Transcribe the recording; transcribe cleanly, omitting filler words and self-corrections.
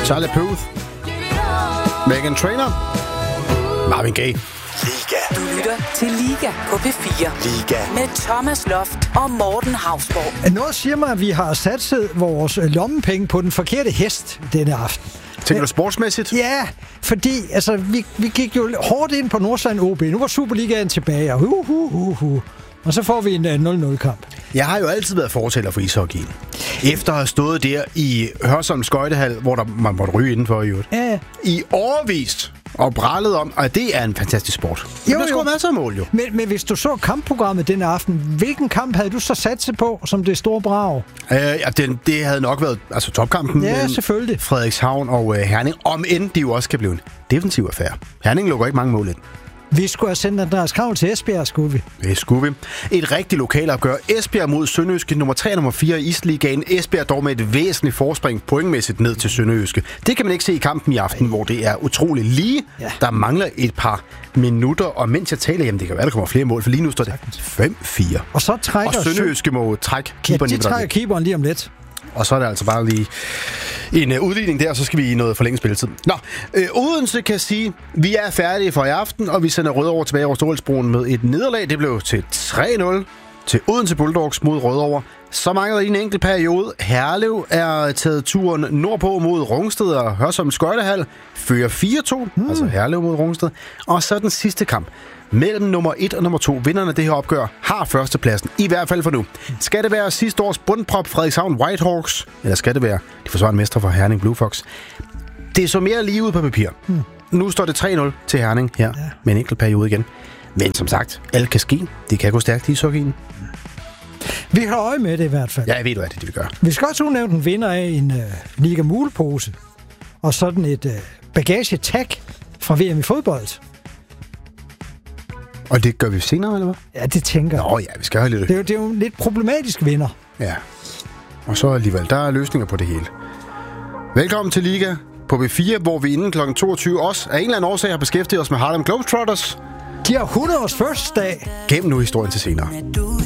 Charlie Puth, Meghan Trainor, Marvin Gaye. Liga. Du lytter til Liga på P4. Liga. Med Thomas Loft og Morten Hausborg. Noget siger mig, at vi har satset vores lommepenge på den forkerte hest denne aften. Tænker du sportsmæssigt? Ja, fordi altså, vi gik jo hårdt ind på Nordsjælland OB. Nu var Superligaen tilbage, og så får vi en 0-0-kamp. Jeg har jo altid været fortaler for ishockeyen. Efter at have stået der i Hørsholm Skøjtehal, hvor man måtte ryge indenfor i øvrigt. Ja. I årevis og brallet om, at det er en fantastisk sport. Der skulle have masser af mål, jo. Men hvis du så kampprogrammet den aften, hvilken kamp havde du så satset på som det store brag? Det havde nok været topkampen mellem selvfølgelig. Frederikshavn og Herning. Om end de jo også kan blive en defensiv affære. Herning lukker ikke mange mål ind. Vi skulle have sendt Andreas Kravl til Esbjerg, skulle vi. Det skulle vi. Et rigtigt lokalopgør. Esbjerg mod Sønderjyske, nummer 3 og nummer 4 i Isligaen. Esbjerg dog med et væsentligt forspring pointmæssigt ned til Sønderjyske. Det kan man ikke se i kampen i aften, hvor det er utroligt lige. Ja. Der mangler et par minutter, og mens jeg taler, jamen det kan være, der kommer flere mål, for lige nu står det 5-4. Og så trækker Sønderjyske må trække keeperen. Ja, de trækker keeperen lige om lidt. Og så er det altså bare lige en udligning der, og så skal vi i noget forlænget spilletid. Nå, Odense kan sige, vi er færdige for i aften, og vi sender Rødovre tilbage over Storebæltsbroen med et nederlag. Det blev til 3-0 til Odense Bulldogs mod Rødovre. Så mangler i en enkelt periode. Herlev er taget turen nordpå mod Rungsted og Hørsholm Skøjtehal. Fører 4-2, altså Herlev mod Rungsted. Og så den sidste kamp. Mellem nummer 1 og nummer 2, vinderne af det her opgør, har førstepladsen, i hvert fald for nu. Skal det være sidste års bundprop Frederikshavn Whitehawks, eller skal det være de forsvarende mestre fra Herning Blue Fox? Det så mere lige ud på papir. Nu står det 3-0 til Herning her, med en enkelt periode igen. Men som sagt, alt kan ske. Det kan gå stærkt i ishockeyen. Vi har øje med det i hvert fald. Ja, jeg ved, hvad det vil gøre. Vi skal også udnævne en vinder af en Liga Mulepose, og sådan et bagagetag fra VM i fodbold. Og det gør vi senere, eller hvad? Ja, det tænker jeg. Nå ja, vi skal have lidt. Det er jo en lidt problematisk vinder. Ja. Og så alligevel, der er løsninger på det hele. Velkommen til Liga på B4, hvor vi inden kl. 22 også af en eller anden årsag har beskæftiget os med Harlem Globetrotters. De har 100 års fødselsdag. Gem nu historien til senere.